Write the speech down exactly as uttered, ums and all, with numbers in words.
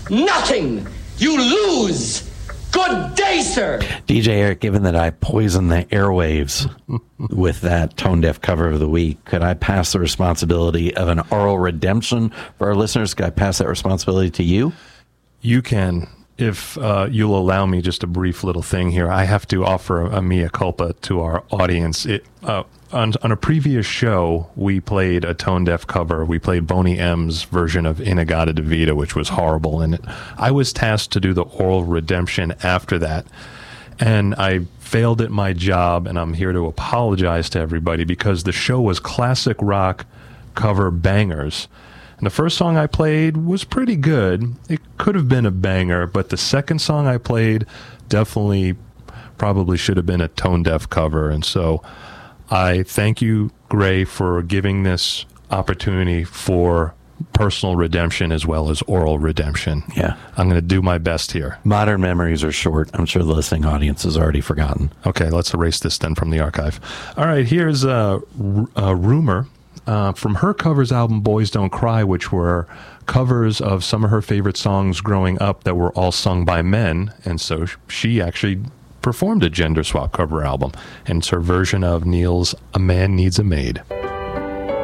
nothing. You lose. Good day, sir. D J Eric, given that I poisoned the airwaves with that Tone Deaf cover of the week, could I pass the responsibility of an oral redemption for our listeners? Could I pass that responsibility to you? You can. If uh, you'll allow me just a brief little thing here, I have to offer a, a mea culpa to our audience. It, uh, on, on a previous show, we played a Tone Deaf cover. We played Boney M's version of In-A-Gadda-Da-Vida, which was horrible. And it, I was tasked to do the oral redemption after that. And I failed at my job, and I'm here to apologize to everybody because the show was classic rock cover bangers. And the first song I played was pretty good. It could have been a banger, but the second song I played definitely probably should have been a Tone Deaf cover. And so I thank you, Gray, for giving this opportunity for personal redemption as well as oral redemption. Yeah. I'm going to do my best here. Modern memories are short. I'm sure the listening audience has already forgotten. Okay, let's erase this then from the archive. All right, here's a, a rumor. Uh, from her covers album, Boys Don't Cry, which were covers of some of her favorite songs growing up that were all sung by men. And so she actually performed a gender swap cover album. And it's her version of Neil's A Man Needs a Maid.